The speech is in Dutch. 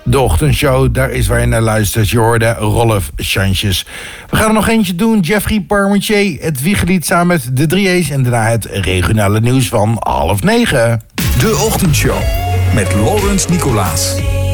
De ochtendshow, daar is waar je naar luistert. Je hoorde Rolf Chantjes. We gaan er nog eentje doen. Jeffrey Parmentier, het Wiegelied samen met de 3A's. En daarna het regionale nieuws van 8:30. De ochtendshow met Laurens Nicolaas.